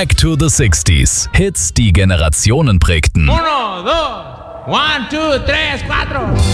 Back to the 60s. Hits, die Generationen prägten. Uno, dos, 1, 2, 3, 4.